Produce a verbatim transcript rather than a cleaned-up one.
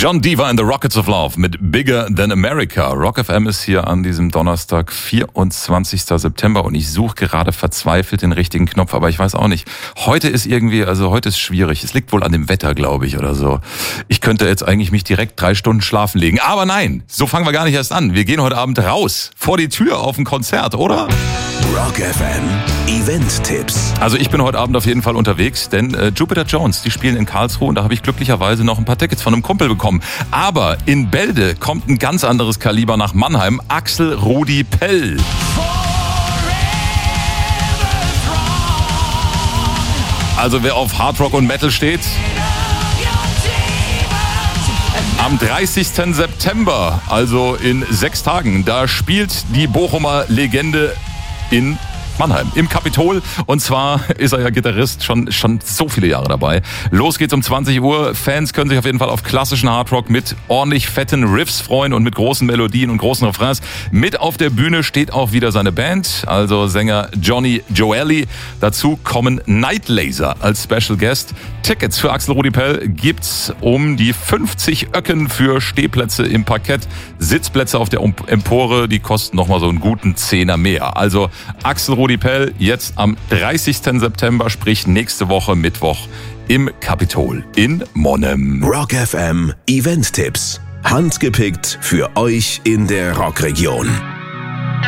John Diva and the Rockets of Love mit Bigger Than America. Rock F M ist hier an diesem Donnerstag, vierundzwanzigsten September und ich suche gerade verzweifelt den richtigen Knopf, aber ich weiß auch nicht. Heute ist irgendwie, also heute ist schwierig. Es liegt wohl an dem Wetter, glaube ich, oder so. Ich könnte jetzt eigentlich mich direkt drei Stunden schlafen legen, aber nein, so fangen wir gar nicht erst an. Wir gehen heute Abend raus, vor die Tür auf ein Konzert, oder? Rock F M Event-Tipps. Also ich bin heute Abend auf jeden Fall unterwegs, denn äh, Jupiter Jones, die spielen in Karlsruhe und da habe ich glücklicherweise noch ein paar Tickets von einem Kumpel bekommen. Aber in Bälde kommt ein ganz anderes Kaliber nach Mannheim, Axel Rudi Pell. Also wer auf Hardrock und Metal steht, am dreißigsten September, also in sechs Tagen, da spielt die Bochumer Legende in Mannheim, im Kapitol. Und zwar ist er ja Gitarrist, schon schon so viele Jahre dabei. Los geht's um zwanzig Uhr. Fans können sich auf jeden Fall auf klassischen Hardrock mit ordentlich fetten Riffs freuen und mit großen Melodien und großen Refrains. Mit auf der Bühne steht auch wieder seine Band, also Sänger Johnny Joelli. Dazu kommen Night Laser als Special Guest. Tickets für Axel Rudi Pell gibt's um die fünfzig Öcken für Stehplätze im Parkett. Sitzplätze auf der Empore, die kosten nochmal so einen guten Zehner mehr. Also Axel Rudi Pell jetzt am dreißigsten September, sprich nächste Woche Mittwoch im Kapitol in Monnem. Rock F M Event-Tipps. Handgepickt für euch in der Rockregion.